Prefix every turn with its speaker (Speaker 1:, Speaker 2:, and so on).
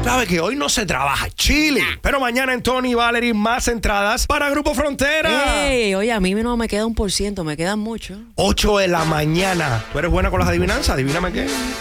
Speaker 1: sabe que hoy no se trabaja, chile. Pero mañana en Tony y Valerie más entradas para Grupo Frontera.
Speaker 2: Ey, oye, a mí no me queda 1%, me quedan mucho.
Speaker 1: 8 de la mañana. ¿Tú eres buena con las adivinanzas? Adivíname qué.